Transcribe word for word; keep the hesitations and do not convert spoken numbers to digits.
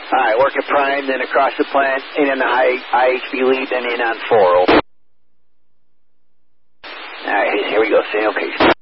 All right, working prime, then across the plant, in on the I, IHB lead, then in on four. All right, here we go, Sam. Okay.